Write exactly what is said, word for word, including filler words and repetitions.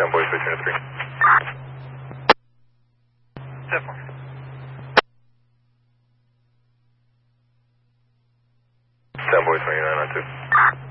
ten boy switching to three. ten four. ten boy twenty-nine on two.